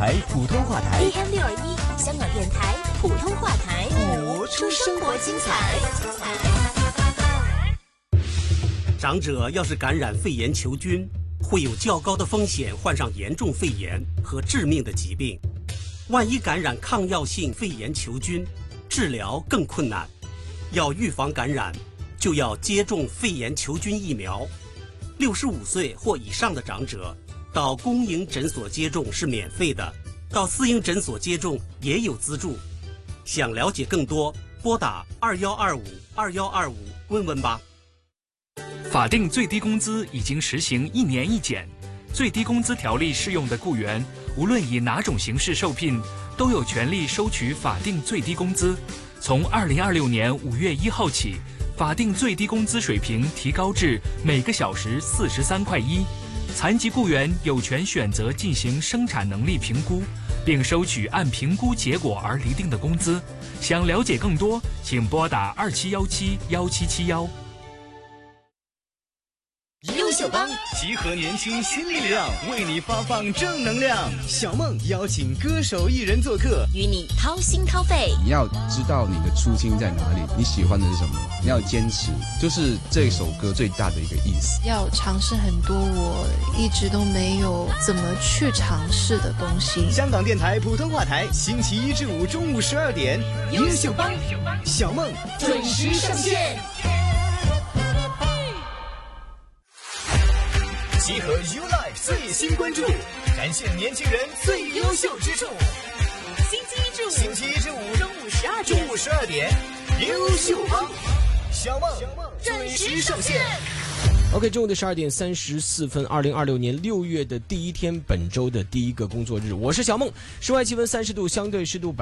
台普通话台 AM621香港电台普通话台， 活出生活精彩。 长者要是感染肺炎球菌，会有较高的风险患上严重肺炎和致命的疾病。万一感染抗药性肺炎球菌，治疗更困难。要预防感染，就要接种肺炎球菌疫苗。65岁或以上的长者，到公营诊所接种是免费的，到私营诊所接种也有资助。想了解更多，拨打21252125问问吧。 法定最低工资已经实行1年1检，最低工资条例适用的雇员，无论以哪种形式受聘，都有权利收取法定最低工资。从2026年5月1号起，法定最低工资水平提高至每个小时43.1块。残疾雇员有权选择进行生产能力评估，并收取按评估结果而厘定的工资。想了解更多，请拨打27171771。 优秀帮集合年轻新力量，为你发放正能量。小梦邀请歌手艺人做客， 与你掏心掏肺。 你要知道你的初心在哪里，你喜欢的是什么，你要坚持，就是这首歌最大的一个意思。 要尝试很多我一直都没有怎么去尝试的东西。 香港电台普通话台，星期1至5中午12点， 优秀帮小梦准时上线。 集合 YouLife 最新关注，展现年轻人最优秀之处。星期一至五中午12点，优秀帮小梦准时上线。 OK， 中午的12点34分，2026年6月的第一天，本周的第一个工作日，我是小梦。室外气温30度，相对湿度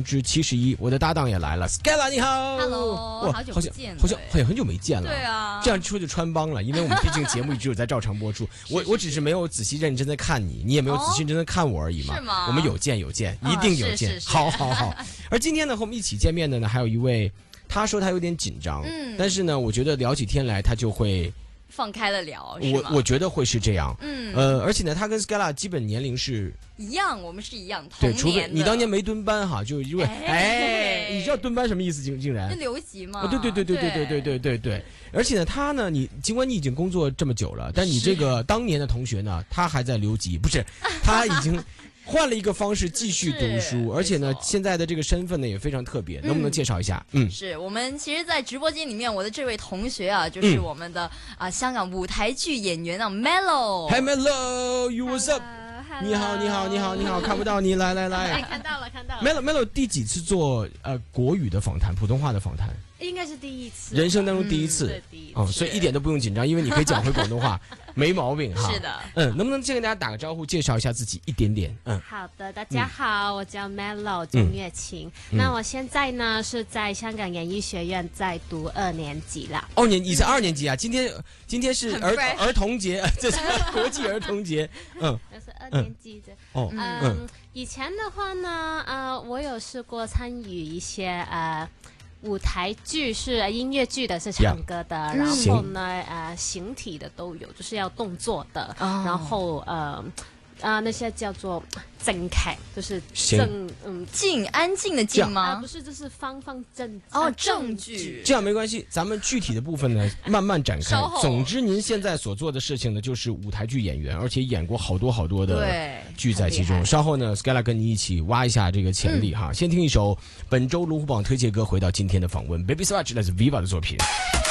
71%。我的搭档也来了 ，Skella 你好 ，Hello，好久不见， 好像很久没见了。 对啊， 这样说就穿帮了，因为我们毕竟节目一直有在照常播出。我只是没有仔细认真的看你，你也没有仔细认真的看我而已嘛。 是吗？ 我们有见，一定有见。 是好。而今天呢，和我们一起见面的呢，还有一位，他说他有点紧张，但是呢，我觉得聊起天来他就会。 放开了聊， 我觉得会是这样，而且呢，他跟 Skella 基本年龄是一样，我们是一样同对， 年的。 除非你当年没蹲班哈，就因为你知道蹲班什么意思？竟然就留级嘛。 对。而且呢，他呢，尽管你已经工作这么久了，但你这个当年的同学呢，他还在留级，不是他已经。换了一个方式继续读书，而且呢，现在的这个身份呢也非常特别，能不能介绍一下？ 是我们其实，在直播间里面，我的这位同学啊，就是我们的香港舞台剧演员啊 ，Melo。 Hi Melo，you what's up？ 你好，看不到你，来。 看到了。 Melo 第几次做国语的访谈，普通话的访谈？ 应该是第一次， 人生当中第一次，所以一点都不用紧张，因为你可以讲回广东话，没毛病哈。 是的， 能不能先跟大家打个招呼，介绍一下自己一点点？ 好的，大家好，我叫 Melo 钟月琴，那我现在呢是在香港演艺学院在读2年级了。 你才2年级啊？今天是儿童节，这是国际儿童节， 那是2年级的。以前的话呢，我有试过参与一些舞台剧是音乐剧的，是唱歌的，然后呢，形体的都有，就是要动作的，然后那些叫做正剧，就是静安静的静吗？ 不是，就是方正正剧。 这样没关系，咱们具体的部分呢慢慢展开。总之，您现在所做的事情呢，就是舞台剧演员，而且演过好多的剧在其中。稍后呢 ，Skella 跟你一起挖一下这个潜力哈。先听一首本周龙虎榜推荐歌，回到今天的访问 ，Baby Swatch 来自 Viva 的作品。